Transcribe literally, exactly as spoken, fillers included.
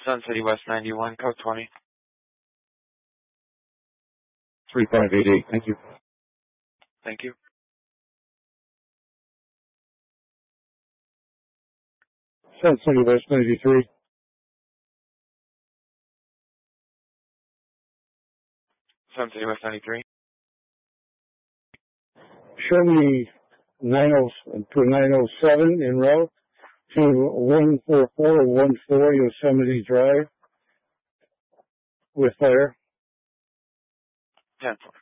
Sun City West ninety-one, code twenty. three five eight eight. Thank you. Thank you. Sun City West ninety-three. Sun City West ninety-three. Show me nine oh to nine oh seven en route to one four four one four Yosemite Drive with fire. ten four.